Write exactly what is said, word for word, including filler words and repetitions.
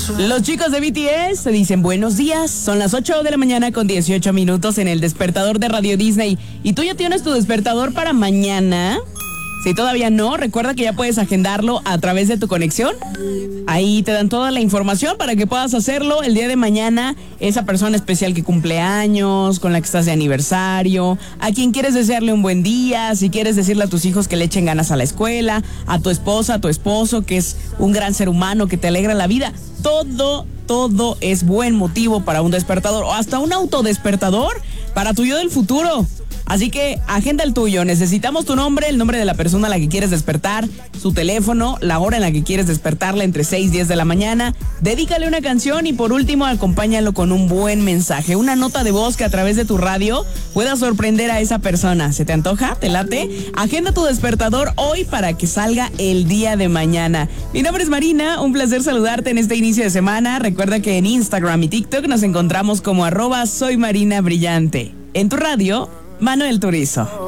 Los chicos de B T S se dicen buenos días. Son las ocho de la mañana con dieciocho minutos en el despertador de Radio Disney. ¿Y tú ya tienes tu despertador para mañana? Si todavía no, recuerda que ya puedes agendarlo a través de tu conexión. Ahí te dan toda la información para que puedas hacerlo el día de mañana. Esa persona especial que cumple años, con la que estás de aniversario, a quien quieres desearle un buen día, si quieres decirle a tus hijos que le echen ganas a la escuela, a tu esposa, a tu esposo, que es un gran ser humano, que te alegra la vida. Todo, todo es buen motivo para un despertador o hasta un autodespertador para tu yo del futuro. Así que agenda el tuyo. Necesitamos tu nombre, el nombre de la persona a la que quieres despertar, su teléfono, la hora en la que quieres despertarla entre seis y diez de la mañana. Dedícale una canción y por último acompáñalo con un buen mensaje, una nota de voz que a través de tu radio pueda sorprender a esa persona. ¿Se te antoja? ¿Te late? Agenda tu despertador hoy para que salga el día de mañana. Mi nombre es Marina, un placer saludarte en este inicio de semana. Recuerda que en Instagram y TikTok nos encontramos como arroba soy Marina Brillante. En tu radio, Manuel Turizo.